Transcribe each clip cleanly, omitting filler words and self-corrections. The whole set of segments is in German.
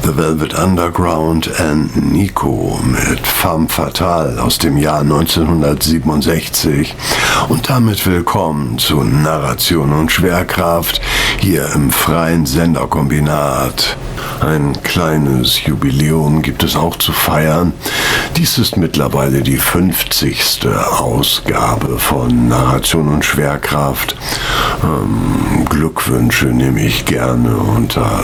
The Velvet Underground and Nico mit Femme Fatale aus dem Jahr 1967 und damit willkommen zu Narration und Schwerkraft hier im freien Senderkombinat. Ein kleines Jubiläum gibt es auch zu feiern. Dies ist mittlerweile die 50. Ausgabe von Narration und Schwerkraft. Glückwünsche nehme ich gerne unter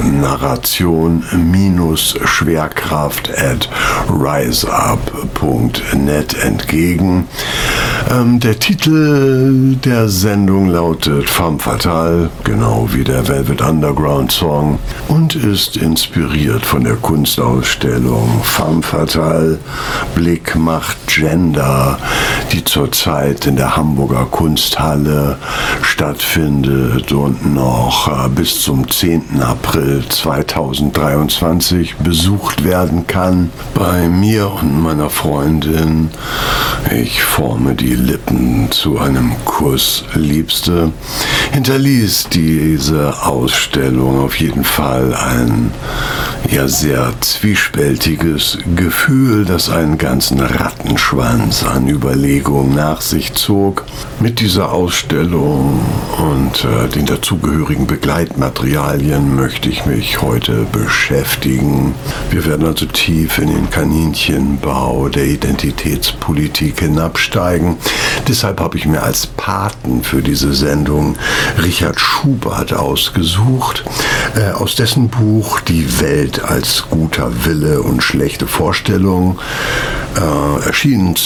narration-schwerkraft@riseup.net entgegen. Der Titel der Sendung lautet Femme Fatale, genau wie der Velvet Underground Song, und ist inspiriert von der Kunstausstellung Femme Fatale, Blick macht Gender, die zurzeit in der Hamburger Kunsthalle stattfindet und noch bis zum 10. April 2023 besucht werden kann. Bei mir und meiner Freundin, ich forme die Lippen zu einem Kuss, Liebste, hinterließ diese Ausstellung auf jeden Fall ein sehr zwiespältiges Gefühl, das einen ganzen Rattenschwanz an Überlegungen nach sich zog. Mit dieser Ausstellung und den dazugehörigen Begleitmaterialien möchte ich mich heute beschäftigen. Wir werden also tief in den Kaninchenbau der Identitätspolitik hinabsteigen. Deshalb habe ich mir als Paten für diese Sendung Richard Schubert ausgesucht, aus dessen Buch Die Welt als guter Wille und schlechte Vorstellung, erschienen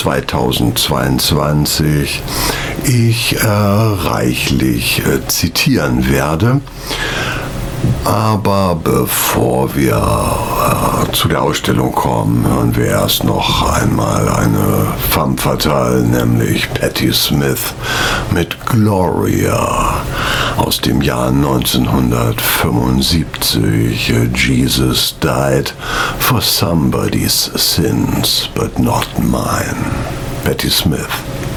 2022, ich reichlich zitieren werde. Aber bevor wir zu der Ausstellung kommen, hören wir erst noch einmal eine Femme Fatale, nämlich Patti Smith mit Gloria aus dem Jahr 1975. Jesus died for somebody's sins, but not mine. Patti Smith.